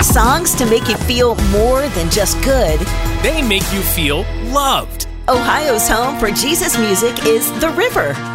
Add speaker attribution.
Speaker 1: Songs to make you feel more than just good.
Speaker 2: They make you feel loved.
Speaker 1: Ohio's home for Jesus music is The River